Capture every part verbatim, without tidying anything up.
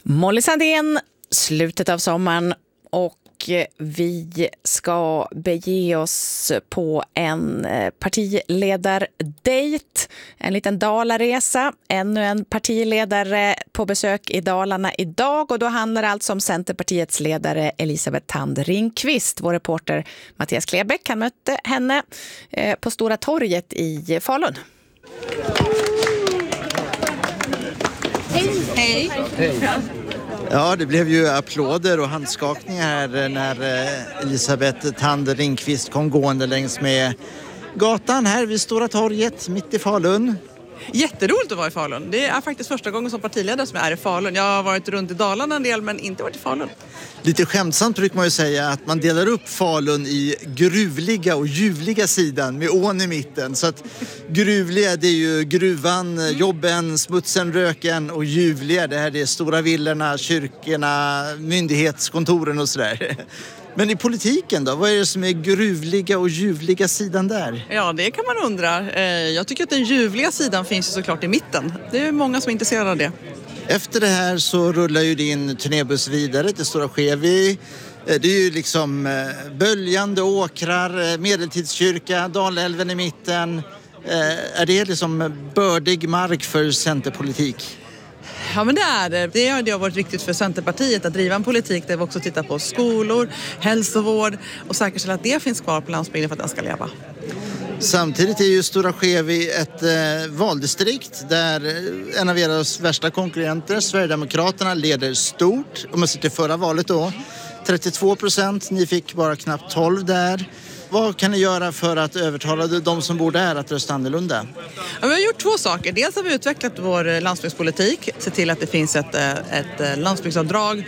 Molly Sandén, slutet av sommaren, och vi ska bege oss på en partiledardejt, en liten Dalaresa. Ännu en partiledare på besök i Dalarna idag, och då handlar det alltså om Centerpartiets ledare Elisabeth Thand Ringqvist. Vår reporter Mattias Klebeck, han mötte henne på Stora torget i Falun. Hej! Hej! Hej. Ja, det blev ju applåder och handskakningar här när Elisabeth Thand Ringqvist kom gående längs med gatan här vid Stora torget mitt i Falun. Jätteroligt att vara i Falun. Det är faktiskt första gången som partiledare som jag är i Falun. Jag har varit runt i Dalarna en del men inte varit i Falun. Lite skämtsamt brukar man ju säga att man delar upp Falun i gruvliga och ljuvliga sidan med ån i mitten. Så att gruvliga, det är ju gruvan, jobben, smutsen, röken, och ljuvliga, det här är stora villorna, kyrkorna, myndighetskontoren och sådär. Men i politiken då, vad är det som är gruvliga och ljuvliga sidan där? Ja, det kan man undra. Jag tycker att den ljuvliga sidan finns ju såklart i mitten. Det är många som är intresserade av det. Efter det här så rullar ju din turnébuss vidare till Stora Skevi. Det är ju liksom böljande åkrar, medeltidskyrka, Dalälven i mitten. Är det liksom bördig mark för centerpolitik? Ja, men det är det. Det har det varit viktigt för Centerpartiet att driva en politik där vi också tittar på skolor, hälsovård och säkerställa att det finns kvar på landsbygden för att den ska leva. Samtidigt är ju Stora Skevi ett eh, valdistrikt där en av era värsta konkurrenter, Sverigedemokraterna, leder stort. Om man ser till förra valet då, trettiotvå procent, ni fick bara knappt tolv där. Vad kan ni göra för att övertala de som bor där att rösta annorlunda? Ja, vi har gjort två saker. Dels har vi utvecklat vår landsbygdspolitik. Se till att det finns ett, ett landsbygdsavdrag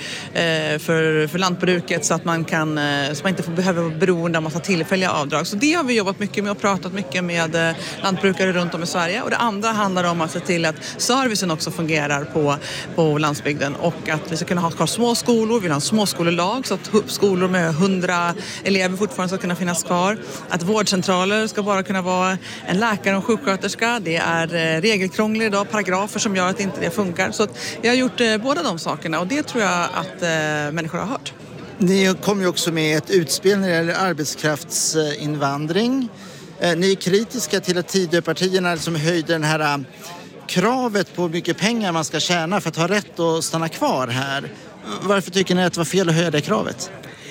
för, för lantbruket så att man, kan, så man inte får, behöver vara beroende av massa tillfälliga avdrag. Så det har vi jobbat mycket med och pratat mycket med lantbrukare runt om i Sverige. Och det andra handlar om att se till att servicen också fungerar på, på landsbygden. Och att vi ska kunna ha kvar små skolor. Vi vill ha en småskolelag så att skolor med hundra elever fortfarande ska kunna finnas kvar. Att vårdcentraler ska bara kunna vara en läkare och en sjuksköterska. Det är regelkrångel idag, paragrafer som gör att inte det funkar. Så att vi har gjort båda de sakerna och det tror jag att människor har hört. Ni kom ju också med ett utspel när det gäller arbetskraftsinvandring. Ni är kritiska till att Tidöpartierna som höjde den här kravet på hur mycket pengar man ska tjäna för att ha rätt att stanna kvar här. Varför tycker ni att det var fel att höja det kravet?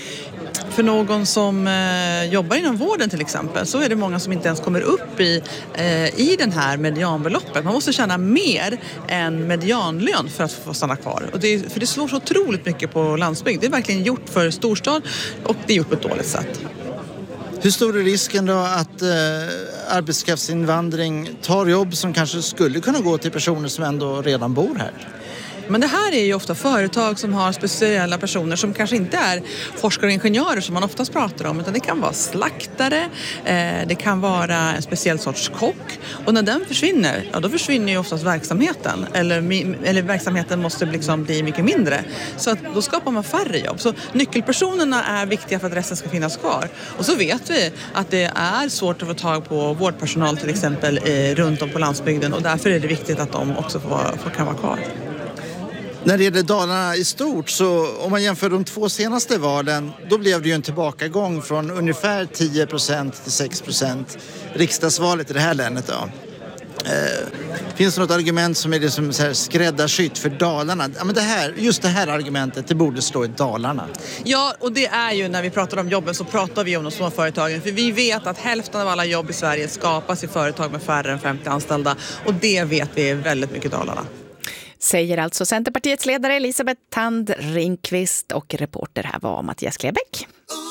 För någon som eh, jobbar inom vården till exempel så är det många som inte ens kommer upp i, eh, i den här medianbeloppet. Man måste tjäna mer än medianlön för att få stanna kvar. Och det, för det slår så otroligt mycket på landsbygd. Det är verkligen gjort för storstad och det är gjort på ett dåligt sätt. Hur stor är risken då att eh, arbetskraftsinvandring tar jobb som kanske skulle kunna gå till personer som ändå redan bor här? Men det här är ju ofta företag som har speciella personer som kanske inte är forskare och ingenjörer som man oftast pratar om, utan det kan vara slaktare, eh, det kan vara en speciell sorts kock, och när den försvinner, ja då försvinner ju oftast verksamheten eller, eller verksamheten måste liksom bli mycket mindre, så att då skapar man färre jobb. Så nyckelpersonerna är viktiga för att resten ska finnas kvar, och så vet vi att det är svårt att få tag på vårdpersonal till exempel eh, runt om på landsbygden, och därför är det viktigt att de också får, får, kan vara kvar. När det gäller Dalarna i stort, så om man jämför de två senaste valen, då blev det ju en tillbakagång från ungefär tio procent till sex procent riksdagsvalet i det här länet då. Eh, finns det något argument som är det som så här skräddarsytt för Dalarna? Ja, men det här, just det här argumentet, det borde stå i Dalarna. Ja, och det är ju när vi pratar om jobben så pratar vi om de små företagen. För vi vet att hälften av alla jobb i Sverige skapas i företag med färre än femtio anställda. Och det vet vi är väldigt mycket Dalarna. Säger alltså Centerpartiets ledare Elisabeth Thand Ringqvist, och reporter här var Mattias Klebeck.